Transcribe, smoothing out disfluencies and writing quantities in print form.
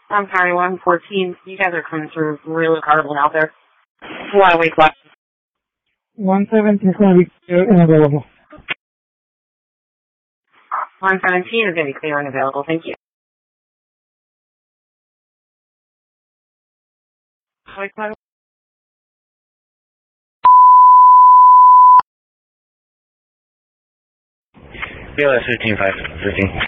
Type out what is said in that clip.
I'm County 114. You guys are coming through really horrible out there. A lot of weight left. 117 is going to be clear and available. 117 is going to be clear and available. Thank you. BLS 15-5, 15.